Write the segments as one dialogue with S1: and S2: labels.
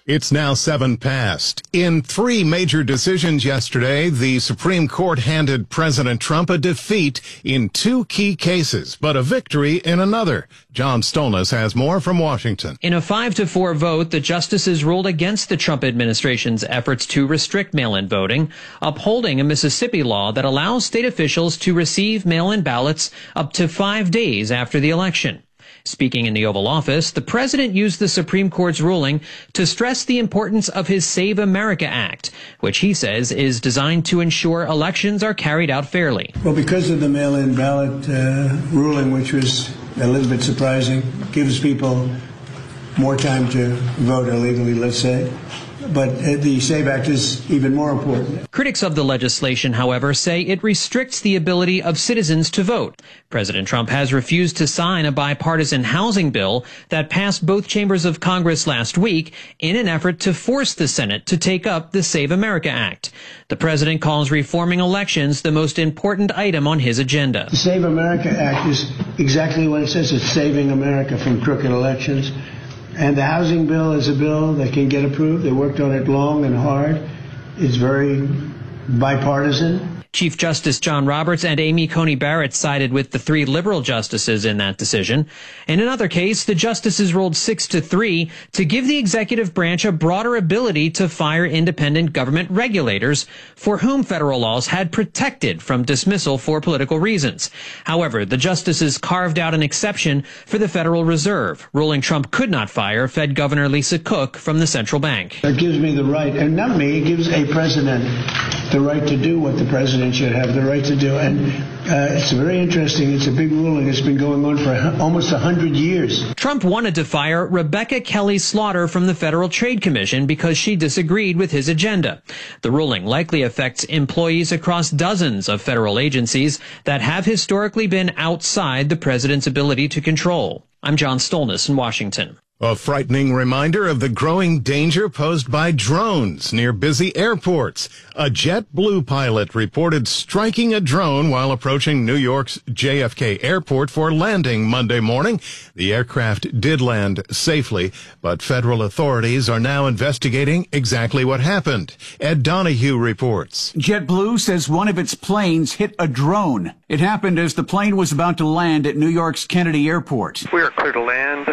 S1: It's now 7 past. In 3 major decisions yesterday, the Supreme Court handed President Trump a defeat in 2 key cases, but a victory in another. John Stolnis has more from Washington.
S2: In a 5-4 vote, the justices ruled against the Trump administration's efforts to restrict mail-in voting, upholding a Mississippi law that allows state officials to receive mail-in ballots up to 5 days after the election. Speaking in the Oval Office, the president used the Supreme Court's ruling to stress the importance of his Save America Act, which he says is designed to ensure elections are carried out fairly.
S3: Well, because of the mail-in ballot ruling, which was a little bit surprising, gives people more time to vote illegally, let's say. But the SAVE Act is even more important.
S2: Critics of the legislation, however, say it restricts the ability of citizens to vote. President Trump has refused to sign a bipartisan housing bill that passed both chambers of Congress last week in an effort to force the Senate to take up the Save America Act. The president calls reforming elections the most important item on his agenda.
S3: The Save America Act is exactly what it says. It's saving America from crooked elections. And the housing bill is a bill that can get approved. They worked on it long and hard. It's very bipartisan.
S2: Chief Justice John Roberts and Amy Coney Barrett sided with the 3 liberal justices in that decision. In another case, the justices ruled 6-3 to give the executive branch a broader ability to fire independent government regulators for whom federal laws had protected from dismissal for political reasons. However, the justices carved out an exception for the Federal Reserve, ruling Trump could not fire Fed Governor Lisa Cook from the central bank.
S3: That gives me the right, and not me, it gives a president the right to do what the president should have the right to do. And it's very interesting. It's a big ruling. It's been going on for almost 100 years.
S2: Trump wanted to fire Rebecca Kelly Slaughter from the Federal Trade Commission because she disagreed with his agenda. The ruling likely affects employees across dozens of federal agencies that have historically been outside the president's ability to control. I'm John Stolnis in Washington.
S1: A frightening reminder of the growing danger posed by drones near busy airports. A JetBlue pilot reported striking a drone while approaching New York's JFK airport for landing Monday morning. The aircraft did land safely, but federal authorities are now investigating exactly what happened. Ed Donahue reports.
S4: JetBlue says one of its planes hit a drone. It happened as the plane was about to land at New York's Kennedy Airport.
S5: We are clear to land.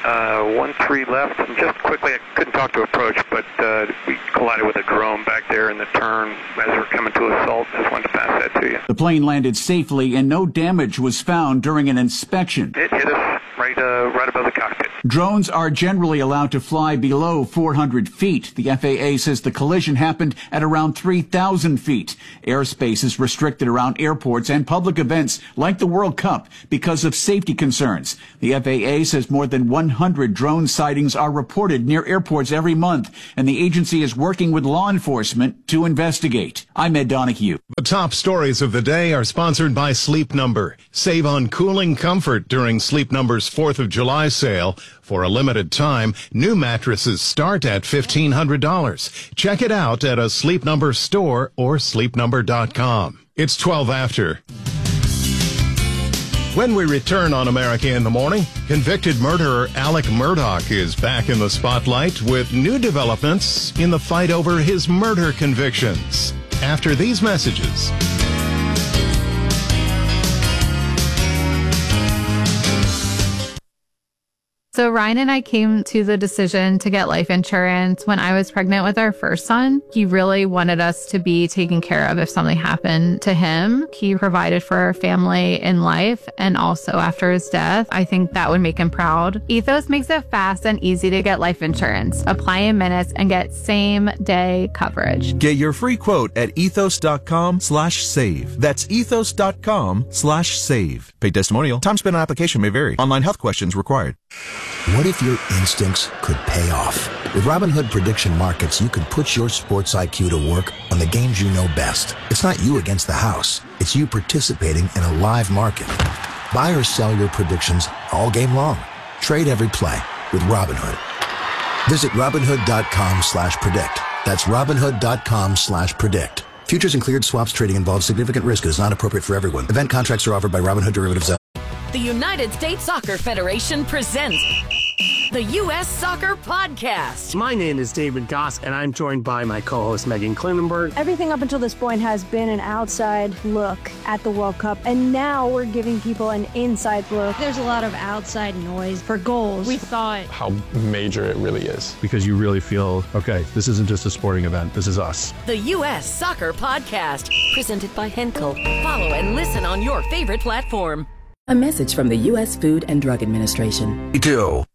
S5: 1-3 left, and just quickly, I couldn't talk to approach, but we collided with a drone back there in the turn as we were coming to assault. Just wanted to pass that to you.
S4: The plane landed safely, and no damage was found during an inspection.
S5: It hit us right above the cockpit.
S4: Drones are generally allowed to fly below 400 feet. The FAA says the collision happened at around 3,000 feet. Airspace is restricted around airports and public events like the World Cup because of safety concerns. The FAA says more than 100 drone sightings are reported near airports every month, and the agency is working with law enforcement to investigate. I'm Ed Donahue.
S1: The top stories of the day are sponsored by Sleep Number. Save on cooling comfort during Sleep Number's 4th of July sale. For a limited time, new mattresses start at $1,500. Check it out at a Sleep Number store or sleepnumber.com. It's 12 after. When we return on America in the Morning, convicted murderer Alec Murdaugh is back in the spotlight with new developments in the fight over his murder convictions. After these messages.
S6: So Ryan and I came to the decision to get life insurance when I was pregnant with our first son. He really wanted us to be taken care of if something happened to him. He provided for our family in life and also after his death. I think that would make him proud. Ethos makes it fast and easy to get life insurance. Apply in minutes and get same-day coverage.
S7: Get your free quote at ethos.com/save. That's ethos.com/save. Paid testimonial. Time spent on application may vary. Online health questions required.
S8: What if your instincts could pay off? With Robinhood Prediction Markets, you could put your sports IQ to work on the games you know best. It's not you against the house. It's you participating in a live market. Buy or sell your predictions all game long. Trade every play with Robinhood. Visit Robinhood.com/predict. That's Robinhood.com/predict. Futures and cleared swaps trading involves significant risk and is not appropriate for everyone. Event contracts are offered by Robinhood Derivatives.
S9: The United States Soccer Federation presents The U.S. Soccer Podcast.
S10: My name is David Goss, and I'm joined by my co-host Megan Klinenberg.
S11: Everything up until this point has been an outside look at the World Cup, and now we're giving people an inside look.
S12: There's a lot of outside noise for goals.
S11: We saw it.
S13: How major it really is.
S14: Because you really feel, okay, this isn't just a sporting event, this is us.
S9: The U.S. Soccer Podcast, presented by Henkel. Follow and listen on your favorite platform.
S15: A message from the U.S. Food and Drug Administration.
S8: Me too.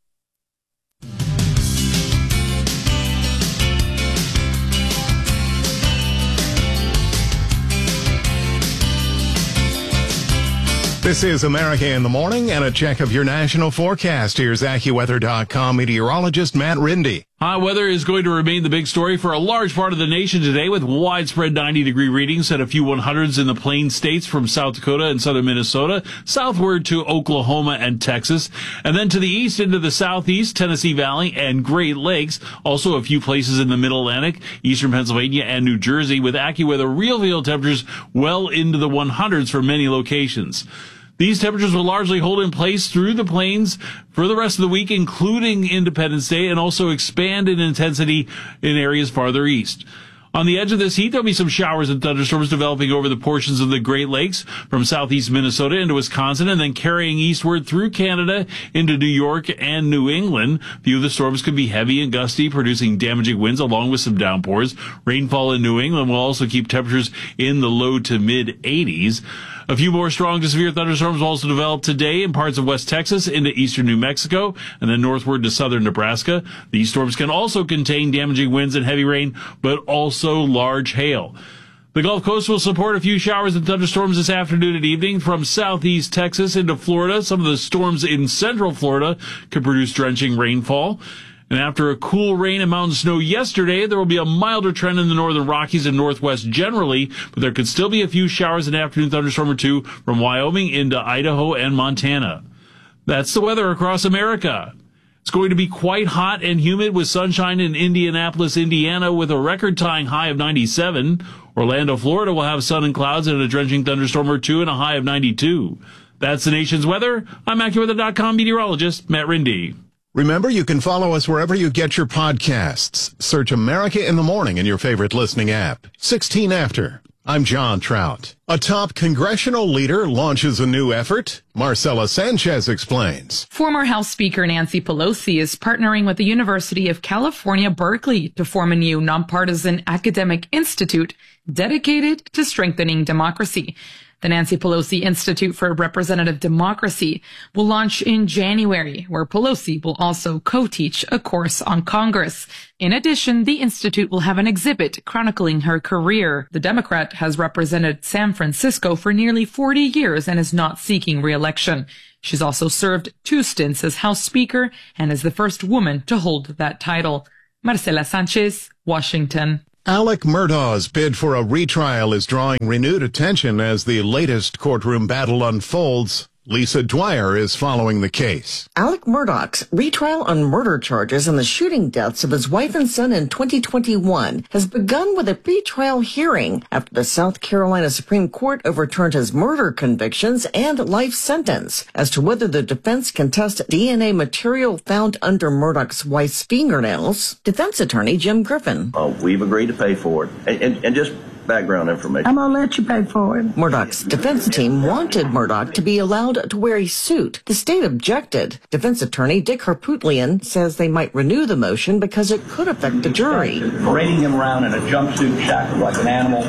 S1: This is America in the Morning, and a check of your national forecast. Here's AccuWeather.com meteorologist Matt Rindy.
S16: Hot weather is going to remain the big story for a large part of the nation today, with widespread 90-degree readings at a few 100s in the Plain States from South Dakota and southern Minnesota, southward to Oklahoma and Texas, and then to the east into the southeast, Tennessee Valley, and Great Lakes. Also a few places in the Mid-Atlantic, eastern Pennsylvania, and New Jersey, with AccuWeather real-field temperatures well into the 100s for many locations. These temperatures will largely hold in place through the plains for the rest of the week, including Independence Day, and also expand in intensity in areas farther east. On the edge of this heat, there'll be some showers and thunderstorms developing over the portions of the Great Lakes from southeast Minnesota into Wisconsin, and then carrying eastward through Canada into New York and New England. A few of the storms could be heavy and gusty, producing damaging winds along with some downpours. Rainfall in New England will also keep temperatures in the low to mid 80s. A few more strong to severe thunderstorms will also develop today in parts of West Texas into eastern New Mexico and then northward to southern Nebraska. These storms can also contain damaging winds and heavy rain, but also large hail. The Gulf Coast will support a few showers and thunderstorms this afternoon and evening from southeast Texas into Florida. Some of the storms in central Florida could produce drenching rainfall. And after a cool rain and mountain snow yesterday, there will be a milder trend in the northern Rockies and Northwest generally, but there could still be a few showers and afternoon thunderstorm or two from Wyoming into Idaho and Montana. That's the weather across America. It's going to be quite hot and humid with sunshine in Indianapolis, Indiana, with a record-tying high of 97. Orlando, Florida will have sun and clouds and a drenching thunderstorm or two and a high of 92. That's the nation's weather. I'm AccuWeather.com meteorologist Matt Rindy.
S1: Remember, you can follow us wherever you get your podcasts. Search America in the Morning in your favorite listening app. 16 after. I'm John Trout. A top congressional leader launches a new effort. Marcela Sanchez explains.
S17: Former House Speaker Nancy Pelosi is partnering with the University of California, Berkeley to form a new nonpartisan academic institute dedicated to strengthening democracy. The Nancy Pelosi Institute for Representative Democracy will launch in January, where Pelosi will also co-teach a course on Congress. In addition, the institute will have an exhibit chronicling her career. The Democrat has represented San Francisco for nearly 40 years and is not seeking re-election. She's also served 2 stints as House Speaker and is the first woman to hold that title. Marcela Sanchez, Washington.
S1: Alec Murdaugh's bid for a retrial is drawing renewed attention as the latest courtroom battle unfolds. Lisa Dwyer is following the case.
S18: Alec Murdaugh's retrial on murder charges and the shooting deaths of his wife and son in 2021 has begun with a pretrial hearing after the South Carolina Supreme Court overturned his murder convictions and life sentence. As to whether the defense can test DNA material found under Murdaugh's wife's fingernails, defense attorney Jim Griffin.
S19: We've agreed to pay for it. And just background information.
S20: I'm going to let you pay for it.
S18: Murdaugh's defense team wanted Murdaugh to be allowed to wear a suit. The state objected. Defense attorney Dick Harpootlian says they might renew the motion because it could affect the jury.
S21: Parading him around in a jumpsuit shackled like an animal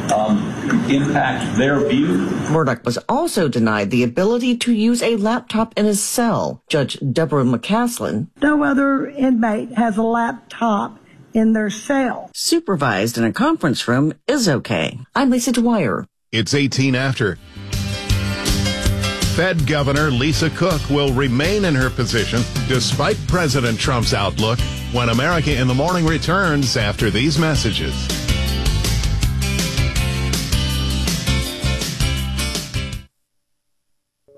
S21: impacts their view.
S18: Murdaugh was also denied the ability to use a laptop in his cell. Judge Deborah McCaslin.
S20: No other inmate has a laptop in their cell.
S18: Supervised in a conference room is okay. I'm Lisa Dwyer.
S1: It's 18 after. Fed Governor Lisa Cook will remain in her position despite President Trump's outlook when America in the Morning returns after these messages.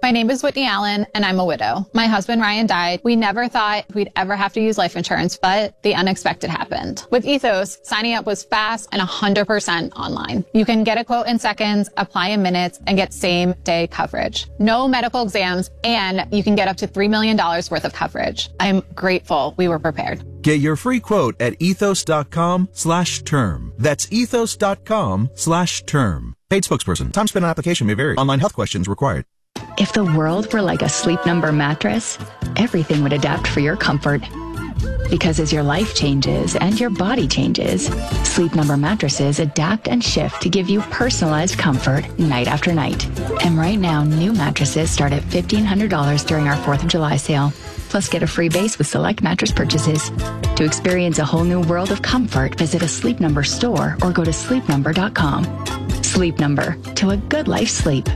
S3: My name is Whitney Allen, and I'm a widow. My husband, Ryan, died. We never thought we'd ever have to use life insurance, but the unexpected happened. With Ethos, signing up was fast and 100% online. You can get a quote in seconds, apply in minutes, and get same-day coverage. No medical exams, and you can get up to $3 million worth of coverage. I'm grateful we were prepared.
S7: Get your free quote at ethos.com/term. That's ethos.com/term. Paid spokesperson. Time spent on application may vary. Online health questions required.
S22: If the world were like a Sleep Number mattress, everything would adapt for your comfort. Because as your life changes and your body changes, Sleep Number mattresses adapt and shift to give you personalized comfort night after night. And right now, new mattresses start at $1,500 during our 4th of July sale. Plus, get a free base with select mattress purchases. To experience a whole new world of comfort, visit a Sleep Number store or go to sleepnumber.com. Sleep Number, to a good life sleep.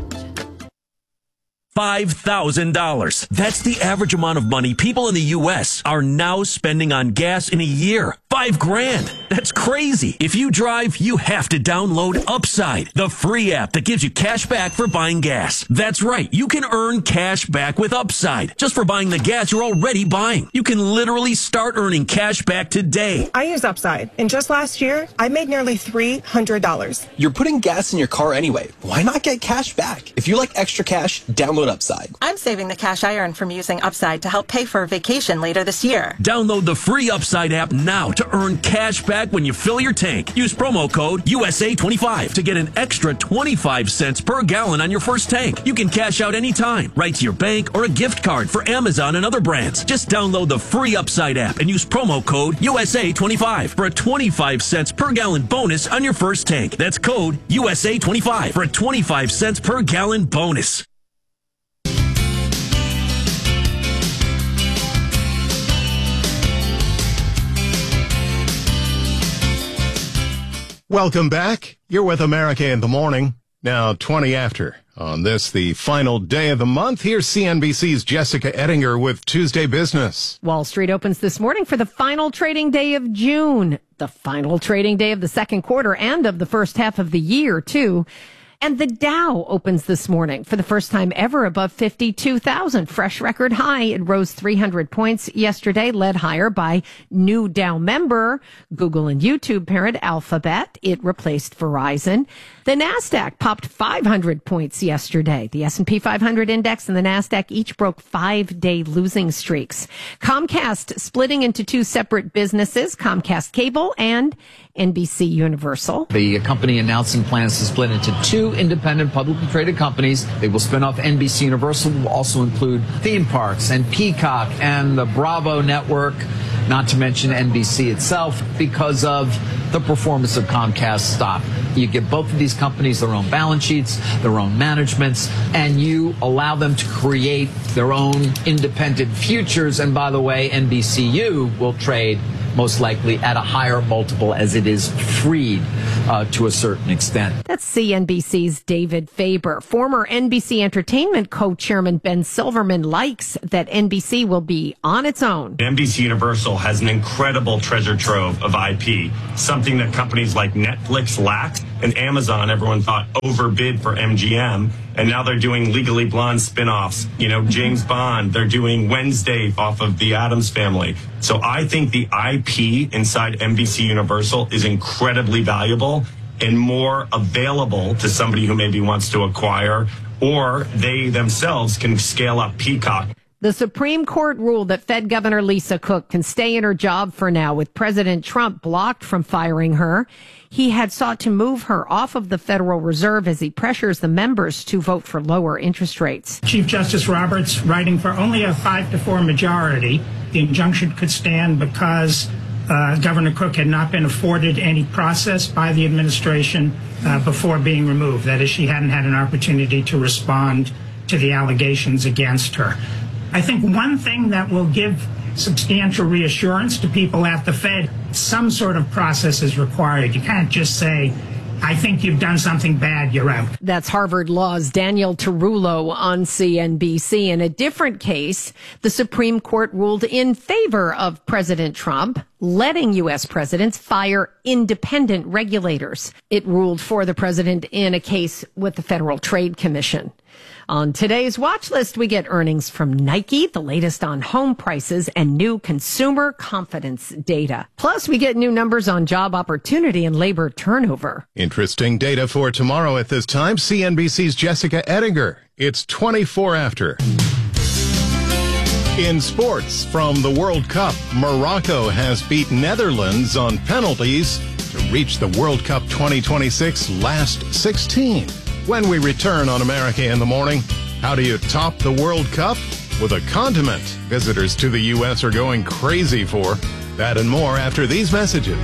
S23: $5,000. That's the average amount of money people in the U.S. are now spending on gas in a year. $5,000. That's crazy. If you drive, you have to download Upside, the free app that gives you cash back for buying gas. That's right. You can earn cash back with Upside just for buying the gas you're already buying. You can literally start earning cash back today.
S24: I use Upside, and just last year, I made nearly $300.
S25: You're putting gas in your car anyway. Why not get cash back? If you like extra cash, download Upside.
S26: I'm saving the cash I earn from using Upside to help pay for a vacation later this year.
S23: Download the free Upside app now to earn cash back when you fill your tank. Use promo code USA25 to get an extra 25 cents per gallon on your first tank. You can cash out anytime, right to your bank or a gift card for Amazon and other brands. Just download the free Upside app and use promo code USA25 for a 25 cents per gallon bonus on your first tank. That's code USA25 for a 25 cents per gallon bonus.
S1: Welcome back. You're with America in the Morning. Now 20 after. On this, the final day of the month, here's CNBC's Jessica Ettinger with Tuesday Business.
S27: Wall Street opens this morning for the final trading day of June, the final trading day of the second quarter and of the first half of the year, too. And the Dow opens this morning for the first time ever above 52,000. Fresh record high. It rose 300 points yesterday, led higher by new Dow member, Google and YouTube parent Alphabet. It replaced Verizon. The Nasdaq popped 500 points yesterday. The S&P 500 index and the Nasdaq each broke 5-day losing streaks. Comcast splitting into two separate businesses, Comcast Cable and NBC Universal.
S28: The company announcing plans to split into two independent publicly traded companies. They will spin off NBC Universal, will also include theme parks and Peacock and the Bravo network, not to mention NBC itself, because of the performance of Comcast stock. You give both of these companies their own balance sheets, their own managements, and you allow them to create their own independent futures. And by the way, NBCU will trade most likely at a higher multiple as it is freed to a certain extent.
S27: That's CNBC's David Faber. Former NBC Entertainment co-chairman Ben Silverman likes that NBC will be on its own.
S29: NBC Universal has an incredible treasure trove of IP, something that companies like Netflix lacked, and Amazon, everyone thought, overbid for MGM. And now they're doing Legally Blonde spinoffs. You know, James Bond, they're doing Wednesday off of the Addams Family. So I think the IP inside NBC Universal is incredibly valuable and more available to somebody who maybe wants to acquire, or they themselves can scale up Peacock.
S27: The Supreme Court ruled that Fed Governor Lisa Cook can stay in her job for now, with President Trump blocked from firing her. He had sought to move her off of the Federal Reserve as he pressures the members to vote for lower interest rates.
S30: Chief Justice Roberts writing for only a 5-4 majority. The injunction could stand because Governor Cook had not been afforded any process by the administration before being removed. That is, she hadn't had an opportunity to respond to the allegations against her. I think one thing that will give substantial reassurance to people at the Fed, some sort of process is required. You can't just say, I think you've done something bad, you're out.
S27: That's Harvard Law's Daniel Tarullo on CNBC. In a different case, the Supreme Court ruled in favor of President Trump, letting U.S. presidents fire independent regulators. It ruled for the president in a case with the Federal Trade Commission. On today's watch list, we get earnings from Nike, the latest on home prices, and new consumer confidence data. Plus, we get new numbers on job opportunity and labor turnover.
S1: Interesting data for tomorrow at this time. CNBC's Jessica Ettinger. It's 24 after. In sports, from the World Cup, Morocco has beat Netherlands on penalties to reach the World Cup 2026 last 16. When we return on America in the Morning, how do you top the World Cup? With a condiment visitors to the U.S. are going crazy for. That and more after these messages.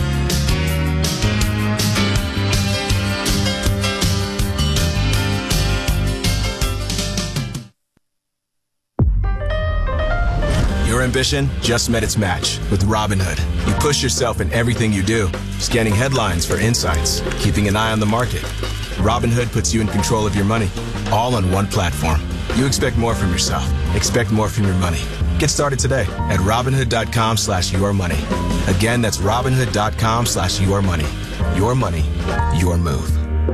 S2: Your ambition just met its match with Robinhood. You push yourself in everything you do, scanning headlines for insights, keeping an eye on the market. Robinhood puts you in control of your money, all on one platform. You expect more from yourself. Expect more from your money. Get started today at Robinhood.com/yourmoney. Again, that's Robinhood.com/yourmoney. Your money, your move.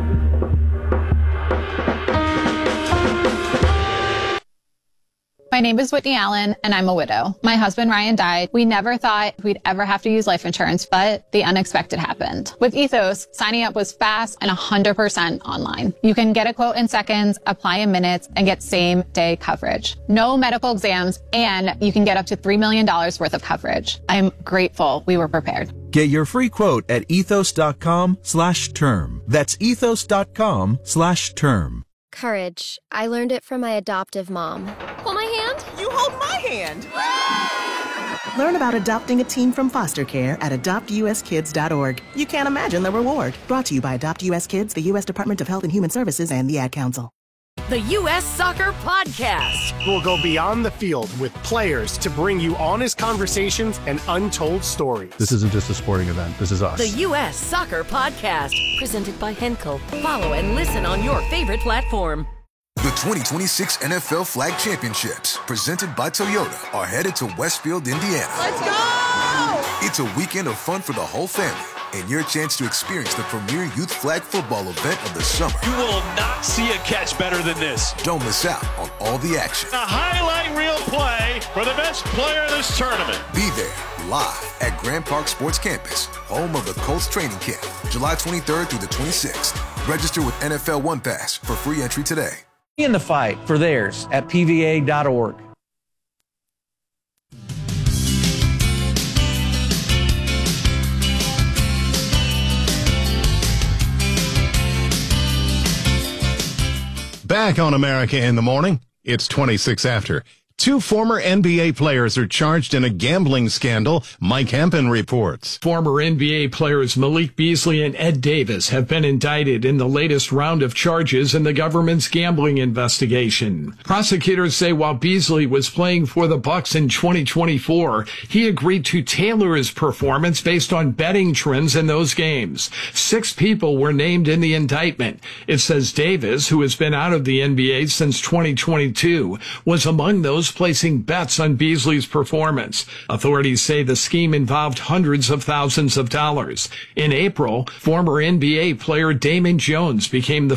S3: My name is Whitney Allen, and I'm a widow. My husband, Ryan, died. We never thought we'd ever have to use life insurance, but the unexpected happened. With Ethos, signing up was fast and 100% online. You can get a quote in seconds, apply in minutes, and get same-day coverage. No medical exams, and you can get up to $3 million worth of coverage. I'm grateful we were prepared.
S7: Get your free quote at ethos.com/term. That's ethos.com/term.
S4: Courage. I learned it from my adoptive mom. Hold my hand.
S5: You hold my hand. Learn about adopting a teen from foster care at adoptuskids.org. You can't imagine the reward. Brought to you by Adopt US Kids, the U.S. Department of Health and Human Services, and the Ad Council.
S6: The U.S. Soccer Podcast.
S9: We'll go beyond the field with players to bring you honest conversations and untold stories.
S10: This isn't just a sporting event. This is us.
S6: The U.S. Soccer Podcast. Presented by Henkel. Follow and listen on your favorite platform.
S11: The 2026 NFL Flag Championships, presented by Toyota, are headed to Westfield, Indiana.
S5: Let's go!
S11: It's a weekend of fun for the whole family, and your chance to experience the premier youth flag football event of the summer.
S12: You will not see a catch better than this.
S11: Don't miss out on all the action.
S12: A highlight reel play for the best player in this tournament.
S11: Be there live at Grand Park Sports Campus, home of the Colts training camp, July 23rd through the 26th. Register with NFL One Pass for free entry today.
S13: In the fight for theirs at PVA.org.
S1: Back on America in the Morning, it's 26 after. Two former NBA players are charged in a gambling scandal, Mike Hempen reports.
S14: Former NBA players Malik Beasley and Ed Davis have been indicted in the latest round of charges in the government's gambling investigation. Prosecutors say while Beasley was playing for the Bucks in 2024, he agreed to tailor his performance based on betting trends in those games. 6 people were named in the indictment. It says Davis, who has been out of the NBA since 2022, was among those placing bets on Beasley's performance. Authorities say the scheme involved hundreds of thousands of dollars. In April, former NBA player Damon Jones became the